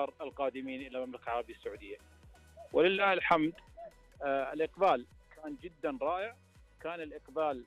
التجار القادمين إلى المملكة العربية السعودية. ولله الحمد الإقبال كان جدا رائع، كان الإقبال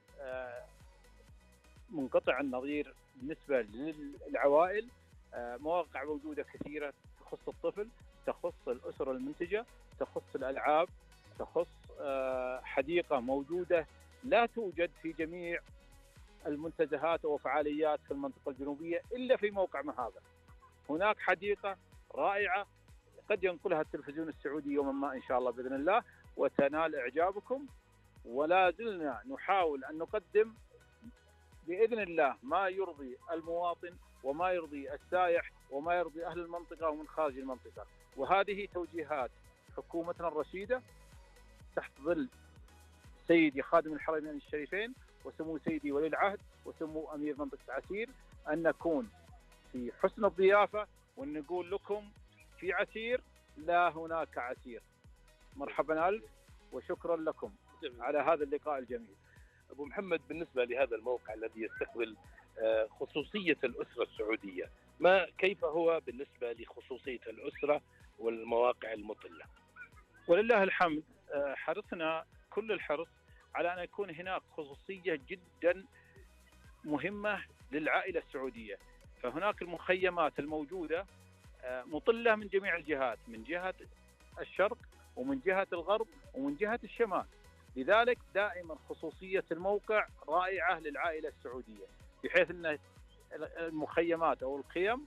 منقطع النظير بالنسبة للعوائل. مواقع موجودة كثيرة تخص الطفل، تخص الأسر المنتجة، تخص الألعاب، تخص حديقة موجودة لا توجد في جميع المنتزهات وفعاليات في المنطقة الجنوبية إلا في موقع مهابة. هناك حديقة رائعة قد ينقلها التلفزيون السعودي يوما ما إن شاء الله بإذن الله وتنال إعجابكم، ولا زلنا نحاول أن نقدم بإذن الله ما يرضي المواطن وما يرضي السائح وما يرضي أهل المنطقة ومن خارج المنطقة. وهذه توجيهات حكومتنا الرشيدة تحت ظل سيدي خادم الحرمين الشريفين وسمو سيدي ولي العهد وسمو أمير منطقة عسير، أن نكون في حسن الضيافة وأن نقول لكم في عسير لا هناك عسير. مرحبا ألف وشكرا لكم على هذا اللقاء الجميل. أبو محمد، بالنسبة لهذا الموقع الذي يستقبل خصوصية الأسرة السعودية، كيف هو بالنسبة لخصوصية الأسرة والمواقع المطلة؟ ولله الحمد حرصنا كل الحرص على أن يكون هناك خصوصية جدا مهمة للعائلة السعودية. فهناك المخيمات الموجودة مطلة من جميع الجهات، من جهة الشرق ومن جهة الغرب ومن جهة الشمال، لذلك دائما خصوصية الموقع رائعة للعائلة السعودية، بحيث أن المخيمات أو الخيم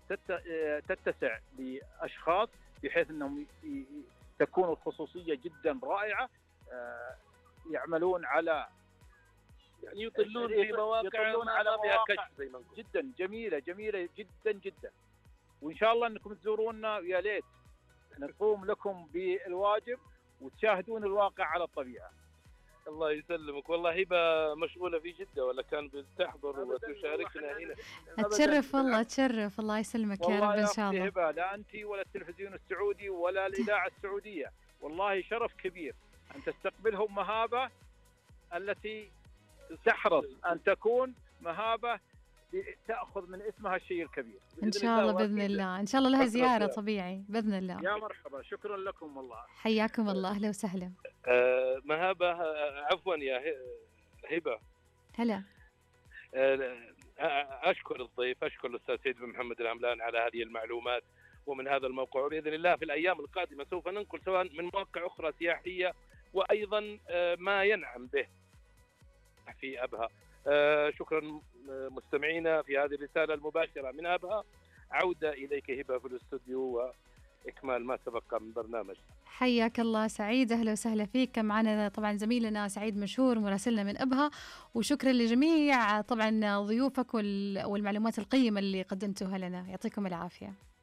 تتسع لأشخاص بحيث أنهم تكون الخصوصية جدا رائعة. يعملون على يعني يطلون في مواقع على فيها كشف زي ما نقول. جدا جميلة جدا جدا، وإن شاء الله أنكم تزورونا يا ليت نقوم لكم بالواجب وتشاهدون الواقع على الطبيعة. الله يسلمك، والله هبة مشغولة في جدة ولا كان بتحضر وتشاركنا هنا؟ أتشرف والله، أتشرف. الله يسلمك يا رب إن شاء الله. هبة لا أنت ولا التلفزيون السعودي ولا الإذاعة السعودية، والله شرف كبير أن تستقبلهم مهابة التي تحرص أن تكون مهابة تأخذ من اسمها الشيء الكبير إن شاء الله بإذن الله. إن شاء الله لها زيارة طبيعي بإذن الله. يا مرحبا، شكرا لكم والله. حياكم الله، أهلا وسهلا. مهابة، عفوا يا هبة. هلا. أشكر الضيف، أشكر الأستاذ سيد بن محمد العملان على هذه المعلومات ومن هذا الموقع، وبإذن الله في الأيام القادمة سوف ننقل سواء من مواقع أخرى سياحية وأيضا ما ينعم به في أبها. شكرا مستمعينا في هذه الرسالة المباشرة من أبها. عودة إليك هبة في الاستوديو وإكمال ما سبق من برنامج. حياك الله سعيد، أهلا وسهلا فيك. كان معنا طبعا زميلنا سعيد مشهور مراسلنا من أبها، وشكرا لجميع طبعا ضيوفك والمعلومات القيمة اللي قدمتوها لنا. يعطيكم العافية.